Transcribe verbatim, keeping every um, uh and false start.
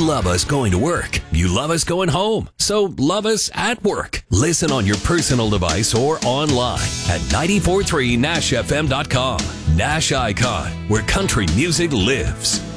love us going to work. You love us going home. So love us at work. Listen on your personal device or online at nine four three nash f m dot com. Nash Icon, where country music lives.